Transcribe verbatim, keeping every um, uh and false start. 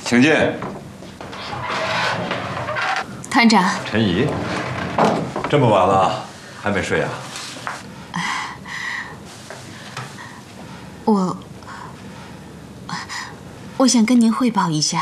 请进。 团长， 陈怡，这么晚了还没睡啊？ 我我想跟您汇报一下。